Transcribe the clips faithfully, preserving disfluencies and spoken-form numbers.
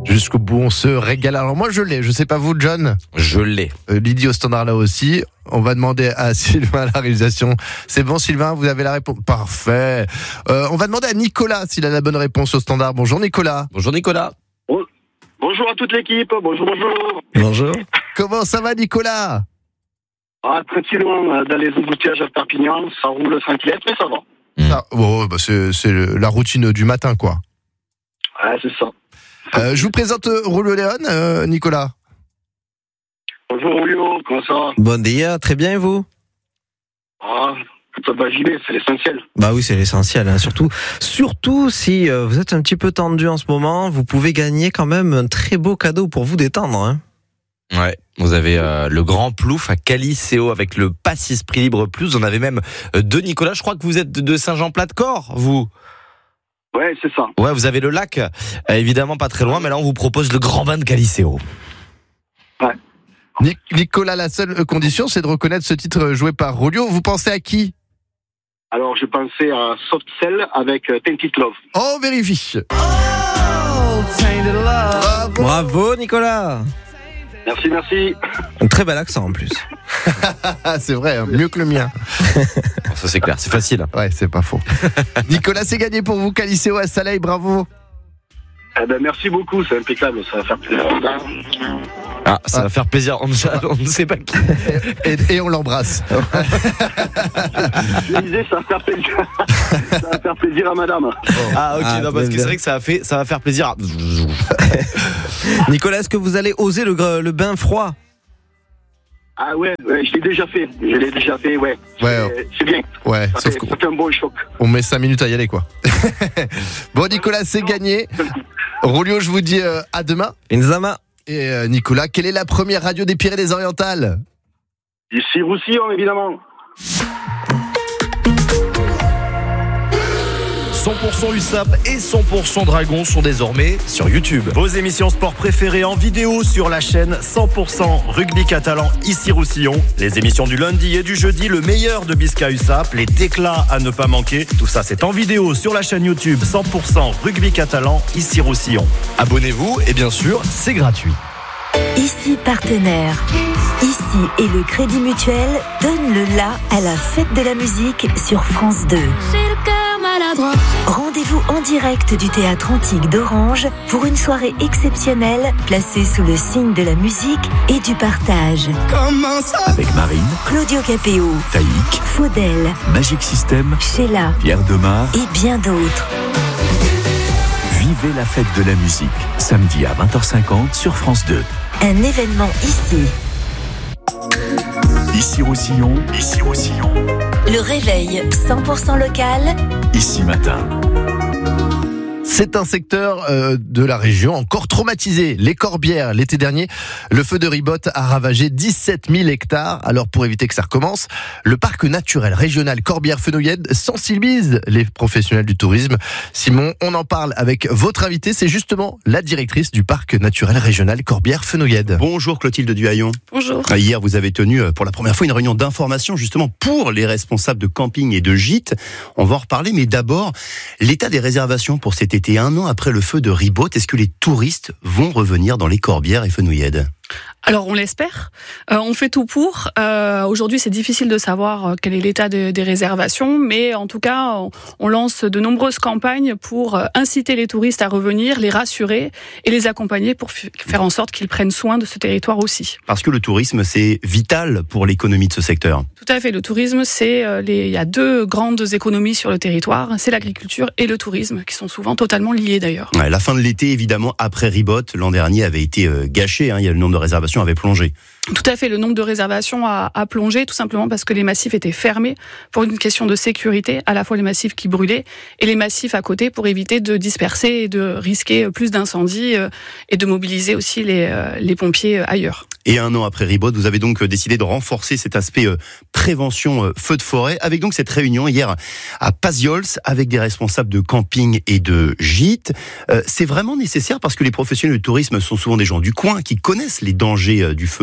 Jusqu'au bout, on se régale. Alors moi, je l'ai. Je sais pas vous, John. Je l'ai. Euh, Lydie au standard là aussi. On va demander à Sylvain la réalisation. C'est bon, Sylvain, vous avez la réponse. Parfait. Euh, on va demander à Nicolas s'il a la bonne réponse au standard. Bonjour Nicolas. Bonjour Nicolas. Bon- Bonjour à toute l'équipe, bonjour, bonjour. Bonjour. Comment ça va, Nicolas? Ah, tranquillement, dans les embouteillages à Perpignan, ça roule tranquille, mais ça va. Ah, oh, bah c'est, c'est le- la routine du matin, quoi. Ouais, c'est ça. Euh, je vous présente euh, Rollo Léon, euh, Nicolas. Bonjour Julio, comment ça va? Bon dia, très bien et vous? Ah, tout va J B, c'est l'essentiel. Bah oui, c'est l'essentiel, hein. surtout, surtout si euh, vous êtes un petit peu tendu en ce moment, vous pouvez gagner quand même un très beau cadeau pour vous détendre. Hein. Ouais, vous avez euh, le grand plouf à Caliceo avec le Passis Prix Libre Plus. On avait même euh, deux Nicolas. Je crois que vous êtes de Saint-Jean-Plat-de-Corps, vous. Ouais, c'est ça. Ouais, vous avez le lac, euh, évidemment pas très loin, mais là on vous propose le grand bain de Caliceo. Nic- Nicolas, la seule condition, c'est de reconnaître ce titre joué par Rollo. Vous pensez à qui? Alors, je pensais à Soft Cell avec euh, Tainted Love. On vérifie. Bravo. Bravo Nicolas. Merci, merci. Un très bel accent en plus. Ah, c'est vrai, hein, mieux que le mien. Ça c'est clair, c'est facile. Ouais, c'est pas faux. Nicolas, c'est gagné pour vous, Caliceo à Saleil, bravo. Eh ben, merci beaucoup, c'est impeccable, ça va faire plaisir. Ah, ça Ah. va faire plaisir. On ne sait, on ne sait pas qui. Et, et on l'embrasse. Je disais, ça va faire plaisir. Ça va faire plaisir à madame. Ah ok, Ah, non, parce que bien. c'est vrai que ça a fait, ça va faire plaisir. à- Nicolas, est-ce que vous allez oser le, gr- le bain froid? Ah ouais, ouais, je l'ai déjà fait. Je l'ai déjà fait, ouais. Ouais. C'est- C'est bien. Ouais, Ça sauf fait, qu'on ça fait un bon choc. on met cinq minutes à y aller, quoi. Bon, Nicolas, c'est gagné. Rollo, je vous dis euh, à demain. Inzama. Et euh, Nicolas, quelle est la première radio des Pyrénées-Orientales? Ici, Roussillon, évidemment. cent pour cent U S A P et cent pour cent Dragon sont désormais sur YouTube. Vos émissions sport préférées en vidéo sur la chaîne cent pour cent Rugby Catalan ici Roussillon. Les émissions du lundi et du jeudi, le meilleur de Bisca U S A P, les déclats à ne pas manquer. Tout ça c'est en vidéo sur la chaîne YouTube cent pour cent Rugby Catalan ici Roussillon. Abonnez-vous et bien sûr, c'est gratuit. Ici partenaire. Ici et le Crédit Mutuel donne le la à la fête de la musique sur France deux. J'ai le cœur maladroit. Rendez-vous en direct du théâtre antique d'Orange pour une soirée exceptionnelle placée sous le signe de la musique et du partage. Avec Marine, Claudio Capéo, Taïk, Faudel, Magic System, Sheila Pierre Demar. et bien d'autres. Vivez la fête de la musique. Samedi à vingt heures cinquante sur France deux. Un événement ici. Ici Roussillon, ici Roussillon, Le réveil cent pour cent local. ici matin. C'est un secteur euh, de la région encore traumatisé. Les Corbières, l'été dernier, le feu de Ribot a ravagé dix-sept mille hectares. Alors pour éviter que ça recommence, le parc naturel régional Corbières-Fenouillèdes sensibilise les professionnels du tourisme. Simon, on en parle avec votre invité, c'est justement la directrice du parc naturel régional Corbières-Fenouillèdes. Bonjour Clotilde Duhaillon. Bonjour. Hier, vous avez tenu euh, pour la première fois une réunion d'information justement pour les responsables de camping et de gîtes. On va en reparler, mais d'abord, l'état des réservations pour cet été, un an après le feu de Ribot, est-ce que les touristes vont revenir dans les Corbières et Fenouillèdes ? Alors on l'espère. Euh, on fait tout pour. Euh, aujourd'hui, c'est difficile de savoir euh, quel est l'état de- des réservations, mais en tout cas, on, on lance de nombreuses campagnes pour euh, inciter les touristes à revenir, les rassurer et les accompagner pour f- faire en sorte qu'ils prennent soin de ce territoire aussi. Parce que le tourisme, c'est vital pour l'économie de ce secteur. Tout à fait. Le tourisme, c'est euh, les. Il y a deux grandes économies sur le territoire. C'est l'agriculture et le tourisme, qui sont souvent totalement liés d'ailleurs. Ouais, la fin de l'été, évidemment, après Ribot, l'an dernier avait été euh, gâché. Hein, il y a le nombre de réservations avait plongé. Tout à fait, le nombre de réservations a, a plongé, tout simplement parce que les massifs étaient fermés pour une question de sécurité, à la fois les massifs qui brûlaient et les massifs à côté pour éviter de disperser et de risquer plus d'incendies euh, et de mobiliser aussi les, euh, les pompiers ailleurs. Et un an après Ribot, vous avez donc décidé de renforcer cet aspect euh, prévention euh, feu de forêt, avec donc cette réunion hier à Paziols avec des responsables de camping et de gîtes. Euh, c'est vraiment nécessaire parce que les professionnels du tourisme sont souvent des gens du coin qui connaissent les dangers euh, du feu.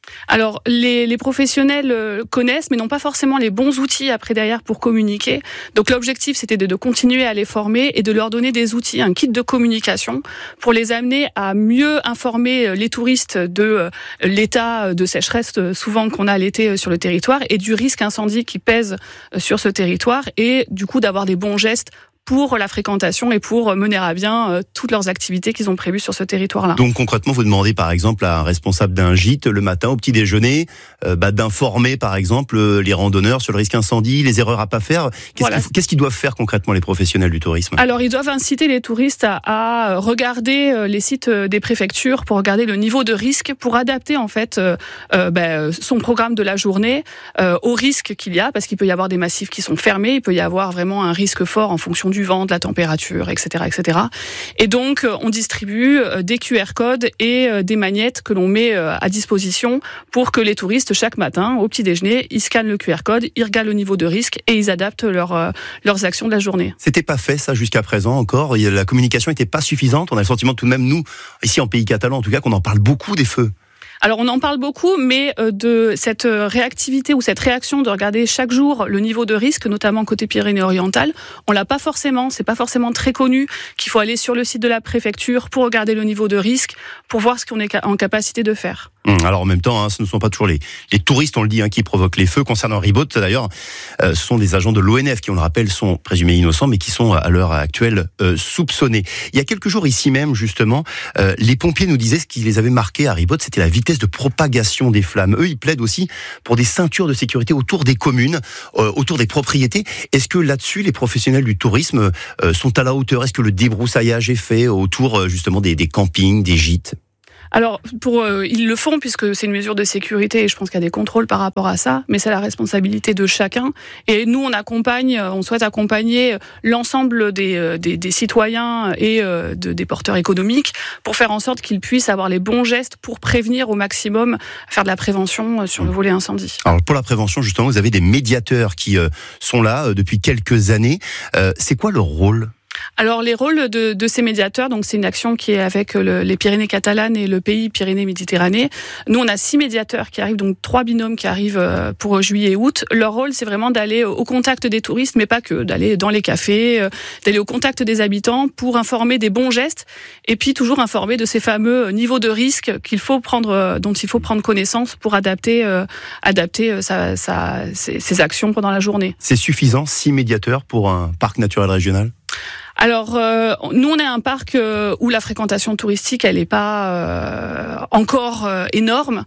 Alors, les, les professionnels euh, connaissent, mais n'ont pas forcément les bons outils après derrière pour communiquer. Donc, l'objectif, c'était de, de continuer à les former et de leur donner des outils, un kit de communication pour les amener à mieux informer les touristes de euh, l'état de sécheresse euh, souvent qu'on a l'été sur le territoire et du risque incendie qui pèse euh, sur ce territoire et du coup d'avoir des bons gestes pour la fréquentation et pour mener à bien euh, toutes leurs activités qu'ils ont prévues sur ce territoire-là. Donc concrètement, vous demandez par exemple à un responsable d'un gîte le matin au petit déjeuner euh, bah, d'informer par exemple les randonneurs sur le risque incendie, les erreurs à pas faire. Qu'est-ce, Voilà. qu'il, qu'est-ce qu'ils doivent faire concrètement les professionnels du tourisme ? Alors, ils doivent inciter les touristes à, à regarder les sites des préfectures pour regarder le niveau de risque, pour adapter en fait euh, euh, ben, son programme de la journée euh, au risque qu'il y a, parce qu'il peut y avoir des massifs qui sont fermés, il peut y avoir vraiment un risque fort en fonction du vent, de la température, et cetera, et cetera. Et donc, on distribue des Q R codes et des magnettes que l'on met à disposition pour que les touristes, chaque matin, au petit déjeuner, ils scannent le Q R code, ils regardent le niveau de risque et ils adaptent leur, leurs actions de la journée. C'était pas fait ça jusqu'à présent encore. La communication n'était pas suffisante. On a le sentiment tout de même, nous, ici en pays catalan en tout cas, qu'on en parle beaucoup des feux. Alors on en parle beaucoup, mais de cette réactivité ou cette réaction de regarder chaque jour le niveau de risque, notamment côté Pyrénées-Orientales, on l'a pas forcément, c'est pas forcément très connu qu'il faut aller sur le site de la préfecture pour regarder le niveau de risque, pour voir ce qu'on est en capacité de faire. Alors en même temps, hein, ce ne sont pas toujours les, les touristes, on le dit, hein, qui provoquent les feux. Concernant Ribot, d'ailleurs, euh, ce sont des agents de l'O N F qui, on le rappelle, sont présumés innocents, mais qui sont à l'heure actuelle euh, soupçonnés. Il y a quelques jours ici même, justement, euh, les pompiers nous disaient ce qui les avait marqués à Ribot, c'était la vitesse de propagation des flammes. Eux, ils plaident aussi pour des ceintures de sécurité autour des communes, euh, autour des propriétés. Est-ce que là-dessus, les professionnels du tourisme euh, sont à la hauteur ? Est-ce que le débroussaillage est fait autour euh, justement des, des campings, des gîtes ? Alors, pour, euh, ils le font puisque c'est une mesure de sécurité et je pense qu'il y a des contrôles par rapport à ça, mais c'est la responsabilité de chacun. Et nous, on accompagne, on souhaite accompagner l'ensemble des, des, des citoyens et euh, de, des porteurs économiques pour faire en sorte qu'ils puissent avoir les bons gestes pour prévenir au maximum, faire de la prévention sur le volet incendie. Alors, pour la prévention, justement, vous avez des médiateurs qui euh, sont là euh, depuis quelques années. Euh, c'est quoi leur rôle ? Alors les rôles de, de ces médiateurs, donc c'est une action qui est avec le, les Pyrénées catalanes et le pays Pyrénées-Méditerranée. Nous on a six médiateurs qui arrivent, donc trois binômes qui arrivent pour juillet et août. Leur rôle c'est vraiment d'aller au contact des touristes, mais pas que, d'aller dans les cafés, d'aller au contact des habitants pour informer des bons gestes et puis toujours informer de ces fameux niveaux de risque qu'il faut prendre, dont il faut prendre connaissance pour adapter, euh, adapter sa, sa, ses, ses actions pendant la journée. C'est suffisant, six médiateurs pour un parc naturel régional ? Alors, euh, nous, on est un parc euh, où la fréquentation touristique, elle n'est pas euh, encore euh, énorme.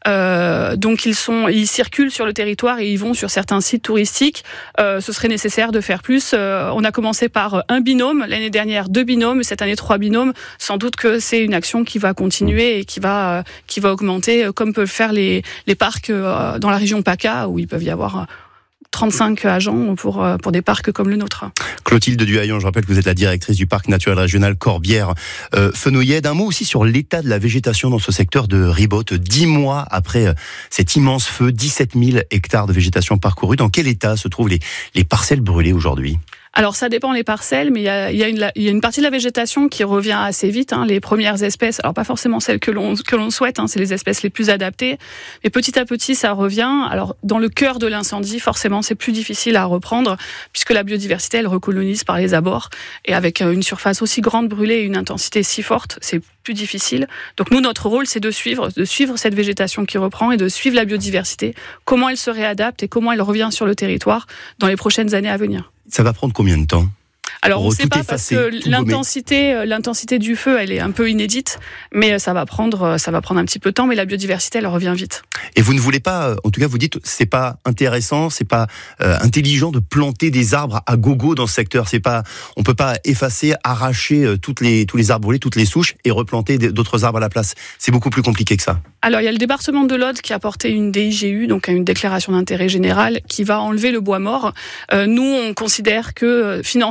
Euh, donc, ils sont, ils circulent sur le territoire et ils vont sur certains sites touristiques. Euh, ce serait nécessaire de faire plus. Euh, on a commencé par un binôme l'année dernière, deux binômes, cette année trois binômes. Sans doute que c'est une action qui va continuer et qui va euh, qui va augmenter, comme peuvent faire les les parcs euh, dans la région PACA où ils peuvent y avoir trente-cinq agents pour, pour des parcs comme le nôtre. Clotilde Duhaillon, je rappelle que vous êtes la directrice du parc naturel régional Corbière euh, Fenouillède. Un mot aussi sur l'état de la végétation dans ce secteur de Ribot. Dix mois après euh, cet immense feu, dix-sept mille hectares de végétation parcourus. Dans quel état se trouvent les, les parcelles brûlées aujourd'hui ? Alors ça dépend les parcelles, mais il y a, il y a, une, il y a une partie de la végétation qui revient assez vite. Hein, les premières espèces, alors pas forcément celles que l'on que l'on souhaite, hein, c'est les espèces les plus adaptées, mais petit à petit ça revient. Alors dans le cœur de l'incendie, forcément c'est plus difficile à reprendre puisque la biodiversité elle recolonise par les abords et avec une surface aussi grande brûlée et une intensité si forte, c'est plus difficile. Donc nous notre rôle c'est de suivre, de suivre cette végétation qui reprend et de suivre la biodiversité, comment elle se réadapte et comment elle revient sur le territoire dans les prochaines années à venir. Ça va prendre combien de temps ? Alors on ne sait pas effacer, parce que l'intensité, l'intensité du feu, elle est un peu inédite, mais ça va prendre, ça va prendre un petit peu de temps, mais la biodiversité, elle revient vite. Et vous ne voulez pas, en tout cas, vous dites, c'est pas intéressant, c'est pas euh, intelligent de planter des arbres à gogo dans ce secteur. C'est pas, on peut pas effacer, arracher euh, toutes les, tous les arbres brûlés, toutes les souches et replanter d'autres arbres à la place. C'est beaucoup plus compliqué que ça. Alors il y a le département de l'Aude qui a porté une D I G U, donc une déclaration d'intérêt général, qui va enlever le bois mort. Euh, nous, on considère que financièrement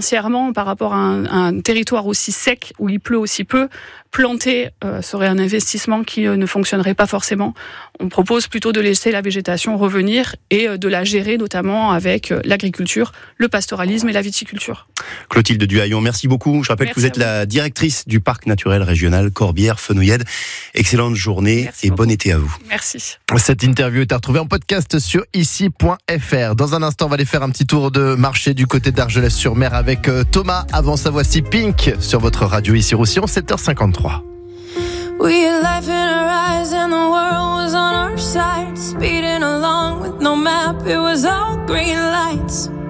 effectivement, par rapport à un, un territoire aussi sec, où il pleut aussi peu, planter euh, serait un investissement qui euh, ne fonctionnerait pas forcément. On propose plutôt de laisser la végétation revenir et euh, de la gérer, notamment avec euh, l'agriculture, le pastoralisme et la viticulture. Clotilde Duhaillon, merci beaucoup. Je rappelle merci que vous êtes vous. la directrice du parc naturel régional Corbières-Fenouillèdes. Excellente journée merci et beaucoup. Bon été à vous. Merci. Cette interview est à retrouver en podcast sur ici point f r. Dans un instant, on va aller faire un petit tour de marché du côté d'Argelès-sur-Mer avec Thomas. Avant ça, voici Pink sur votre radio Ici-Roussillon, sept heures cinquante-trois. We had life in our eyes and the world was on our side, speeding along with no map, it was all green lights.